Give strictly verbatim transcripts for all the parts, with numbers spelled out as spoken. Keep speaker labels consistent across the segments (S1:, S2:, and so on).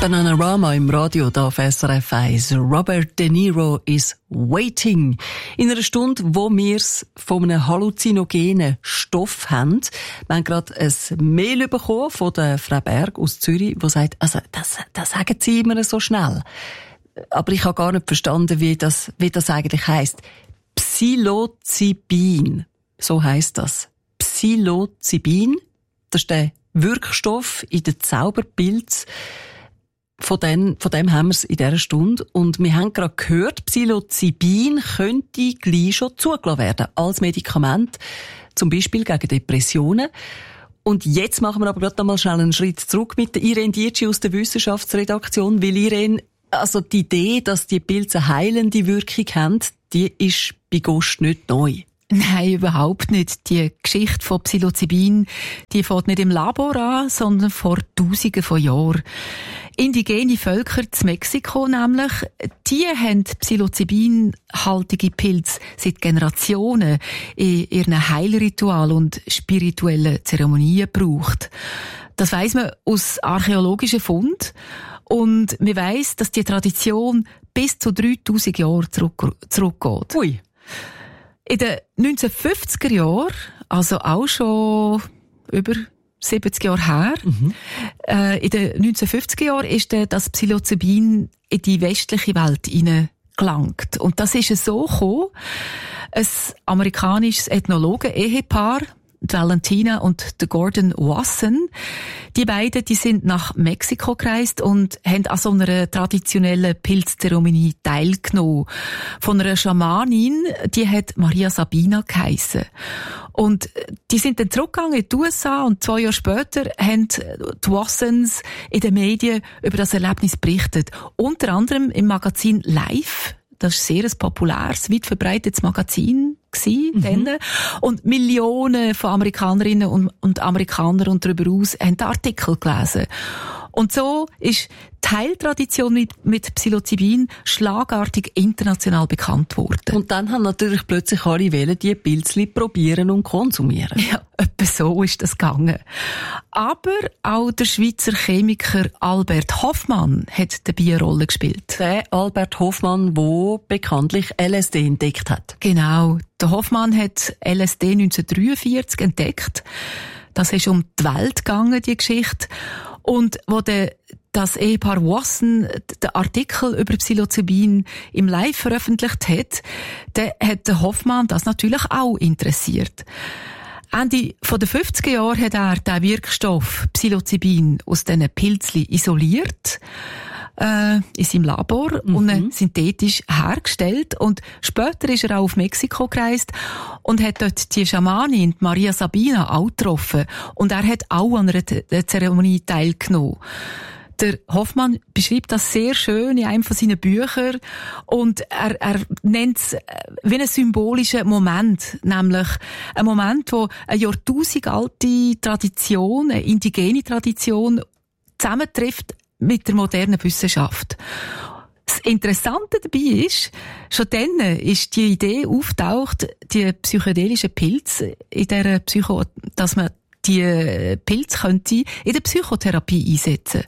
S1: Bananarama im Radio, da auf S R F eins. Robert De Niro is waiting. In einer Stunde, wo wir es von einem halluzinogenen Stoff haben. Wir haben gerade ein Mail bekommen von der Frau Berg aus Zürich, die sagt, also, das, das sagen Sie immer so schnell. Aber ich habe gar nicht verstanden, wie das, wie das eigentlich heisst. Psilocybin. So heisst das. Psilocybin. Das ist der Wirkstoff in den Zauberpilz. Von dem, von dem haben wir es in dieser Stunde. Und wir haben gerade gehört, Psilocybin könnte gleich schon zugelassen werden als Medikament, zum Beispiel gegen Depressionen. Und jetzt machen wir aber gerade noch mal schnell einen Schritt zurück mit der Irene Dietschi aus der Wissenschaftsredaktion, weil Irene, also die Idee, dass die Pilze heilende Wirkung haben, die ist bei Ghost nicht neu.
S2: Nein, überhaupt nicht. Die Geschichte von Psilocybin, die fängt nicht im Labor an, sondern vor Tausenden von Jahren. Indigene Völker in Mexiko nämlich, die haben Psilocybin-haltige Pilze seit Generationen in ihren Heilritualen und spirituellen Zeremonien gebraucht. Das weiss man aus archäologischen Funden. Und man weiss, dass die Tradition bis zu dreitausend Jahre zurück, zurückgeht.
S1: Ui.
S2: In den neunzehnhundertfünfziger Jahren, also auch schon über siebzig Jahre her, mhm. äh, in den neunzehnhundertfünfziger Jahren ist dann das Psilocybin in die westliche Welt hineingelangt. Und das ist so gekommen, ein amerikanisches Ethnologen-Ehepaar, die Valentina und der Gordon Wasson, die beiden, die sind nach Mexiko gereist und haben an so einer traditionellen Pilzzeremonie teilgenommen. Von einer Schamanin, die hat Maria Sabina geheissen. Und die sind dann zurückgegangen in die U S A und zwei Jahre später haben die Wassons in den Medien über das Erlebnis berichtet. Unter anderem im Magazin Life. Das ist sehr ein populäres, weit verbreitetes Magazin gewesen, mhm. Und Millionen von Amerikanerinnen und, und Amerikanern und darüber aus haben den Artikel gelesen. Und so ist die Heiltradition mit, mit Psilocybin schlagartig international bekannt worden.
S1: Und dann haben natürlich plötzlich alle wollen die Pilzli probieren und konsumieren.
S2: Ja, etwa so ist das gegangen. Aber auch der Schweizer Chemiker Albert Hofmann hat dabei eine Rolle gespielt.
S1: Der Albert Hofmann, der bekanntlich L S D entdeckt hat.
S2: Genau. Der Hofmann hat L S D neunzehnhundertdreiundvierzig entdeckt. Das ist um die Welt gegangen, die Geschichte. Und wo der, das Ehepaar Wasson den Artikel über Psilocybin im Live veröffentlicht hat, dann hat der Hofmann das natürlich auch interessiert. Ende von den fünfziger Jahren hat er den Wirkstoff Psilocybin aus diesen Pilzli isoliert, äh, in seinem Labor, mhm. und synthetisch hergestellt. Und später ist er auch auf Mexiko gereist und hat dort die Schamanin, die Maria Sabina, auch getroffen. Und er hat auch an einer Zeremonie teilgenommen. Der Hofmann beschreibt das sehr schön in einem von seinen Büchern und er, er nennt es wie einen symbolischen Moment, nämlich ein Moment, wo eine jahrtausendalte Tradition, eine indigene Tradition zusammentrifft mit der modernen Wissenschaft. Das Interessante dabei ist, schon dann ist die Idee auftaucht, die psychedelischen Pilze in der Psycho, dass man die Pilze könnte in der Psychotherapie einsetzen.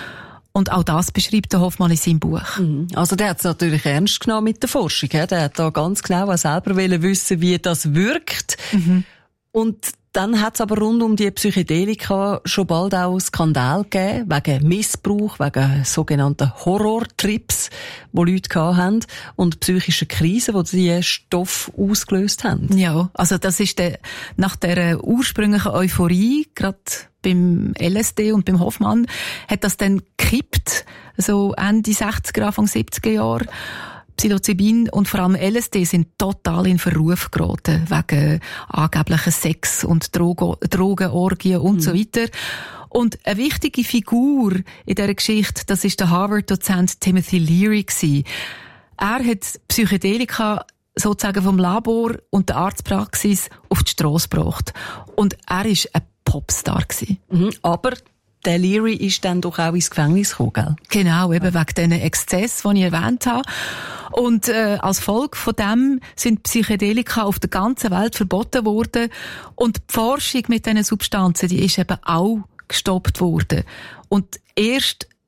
S2: Und auch das beschreibt der Hofmann in seinem Buch.
S1: Also der hat es natürlich ernst genommen mit der Forschung. Der hat da ganz genau auch selber wissen, wie das wirkt. Mhm. Und dann hat es aber rund um die Psychedelika schon bald auch Skandal gegeben, wegen Missbrauch, wegen sogenannten Horrortrips, die Leute hatten, und psychischen Krisen, die diese Stoffe ausgelöst haben.
S2: Ja, also das ist der, nach der ursprünglichen Euphorie, gerade beim L S D und beim Hofmann, hat das dann gekippt, so Ende sechziger, Anfang siebziger Jahre. Psilocybin und vor allem L S D sind total in Verruf geraten, wegen angeblichen Sex und Drogen, Drogenorgien und mhm. so weiter. Und eine wichtige Figur in dieser Geschichte, das ist der Harvard-Dozent Timothy Leary gewesen. Er hat Psychedelika sozusagen vom Labor und der Arztpraxis auf die Strasse gebracht. Und er war ein Popstar gewesen.
S1: Mhm, aber der Leary ist dann doch auch ins Gefängnis gekommen, gell?
S2: Genau, eben wegen diesen Exzessen, die ich erwähnt habe. Und äh, als Folge von dem sind Psychedelika auf der ganzen Welt verboten worden. Und die Forschung mit diesen Substanzen, die ist eben auch gestoppt worden. Und erst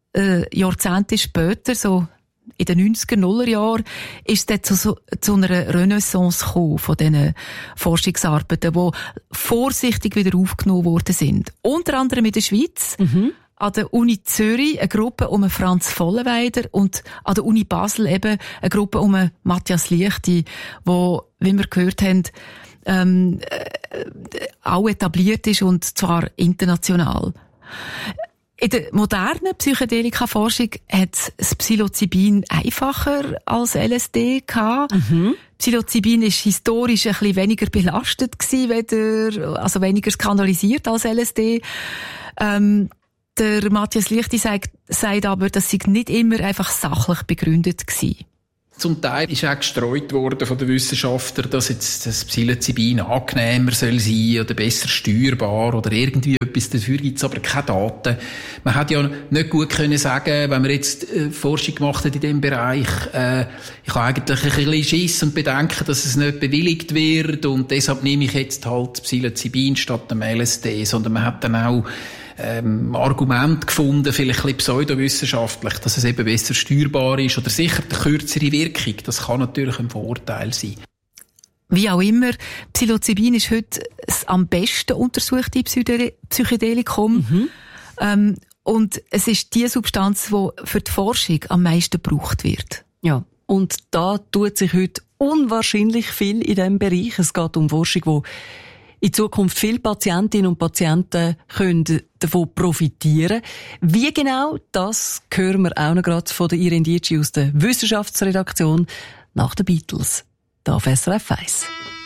S2: äh, Jahrzehnte später, so in den neunziger, nuller Jahren, ist es zu, so, zu einer Renaissance gekommen von diesen Forschungsarbeiten, die vorsichtig wieder aufgenommen worden sind. Unter anderem in der Schweiz, mhm. an der Uni Zürich eine Gruppe um Franz Vollenweider und an der Uni Basel eben eine Gruppe um Matthias Liechti, wo, wie wir gehört haben, ähm, äh, auch etabliert ist und zwar international. In der modernen Psychedelika-Forschung hat das Psilocybin einfacher als L S D gehabt. Mhm. Psilocybin ist historisch ein bisschen weniger belastet gewesen, weder, also weniger skandalisiert als L S D. Ähm, der Matthias Liechti sagt, sagt aber, das sei nicht immer einfach sachlich begründet gewesen.
S3: Zum Teil ist auch gestreut worden von den Wissenschaftlern, dass jetzt das Psilocybin angenehmer soll sein oder besser steuerbar oder irgendwie etwas. Dafür gibt es aber keine Daten. Man hat ja nicht gut können sagen, wenn man jetzt äh, Forschung gemacht hat in diesem Bereich, äh, ich habe eigentlich ein bisschen Schiss und Bedenken, dass es nicht bewilligt wird und deshalb nehme ich jetzt halt Psilocybin statt dem L S D, sondern man hat dann auch Ähm, Argument gefunden, vielleicht ein bisschen pseudowissenschaftlich, dass es eben besser steuerbar ist oder sicher die kürzere Wirkung. Das kann natürlich ein Vorteil sein.
S2: Wie auch immer, Psilocybin ist heute das am besten untersuchte Psychedelikum. Mhm. Ähm, und es ist die Substanz, die für die Forschung am meisten gebraucht wird.
S1: Ja, und da tut sich heute unwahrscheinlich viel in diesem Bereich. Es geht um Forschung, die in Zukunft viele Patientinnen und Patienten können davon profitieren. Wie genau, das hören wir auch noch gerade von der Irene Dietschi aus der Wissenschaftsredaktion nach den Beatles. Da auf S R F eins.